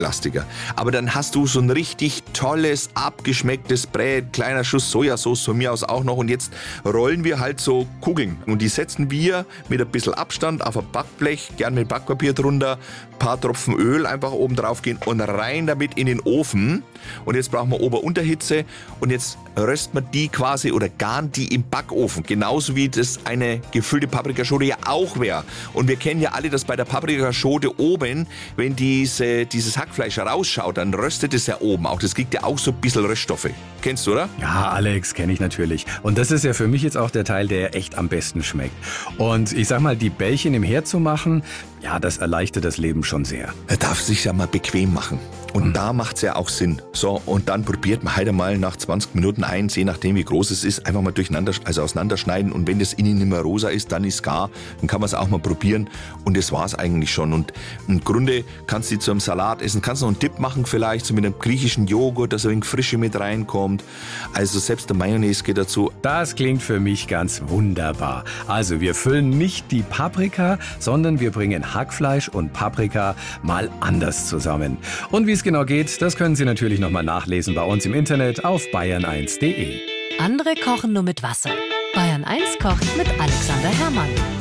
lastiger. Aber dann hast du so ein richtig tolles, abgeschmecktes Brät, kleiner Schuss Sojasauce von mir aus auch noch. Und jetzt rollen wir halt so Kugeln. Und die setzen wir mit ein bisschen Abstand auf ein Backblech, gern mit Backpapier drunter, ein paar Tropfen Öl einfach oben drauf gehen und rein damit in den Ofen. Und jetzt brauchen wir Ober-Unterhitze und jetzt rösten wir die quasi oder garen die im Backofen. Genauso wie das eine gefüllte Paprikaschote ja auch wäre. Und wir kennen ja alle, dass bei der Paprikaschote oben, wenn dieses Hackfleisch rausschaut, dann röstet es ja oben auch. Das kriegt ja auch so ein bisschen Röststoffe. Kennst du, oder? Ja, Alex, kenne ich natürlich. Und das ist ja für mich jetzt auch der Teil, der echt am besten schmeckt. Und ich sag mal, die Bällchen im Herd zu machen, ja, das erleichtert das Leben schon sehr. Er darf sich ja mal bequem machen. Und da macht es ja auch Sinn. So, und dann probiert man halt einmal nach 20 Minuten eins, je nachdem wie groß es ist, einfach mal auseinanderschneiden. Und wenn das innen nicht mehr rosa ist, dann ist gar. Dann kann man es auch mal probieren. Und das war's eigentlich schon. Und im Grunde kannst du zu einem Salat essen. Kannst noch einen Dip machen vielleicht, so mit einem griechischen Joghurt, dass ein wenig Frische mit reinkommt. Also selbst der Mayonnaise geht dazu. Das klingt für mich ganz wunderbar. Also wir füllen nicht die Paprika, sondern wir bringen Hackfleisch und Paprika mal anders zusammen. Und wie es genau geht, das können Sie natürlich nochmal nachlesen bei uns im Internet auf bayern1.de. Andere kochen nur mit Wasser. Bayern 1 kocht mit Alexander Herrmann.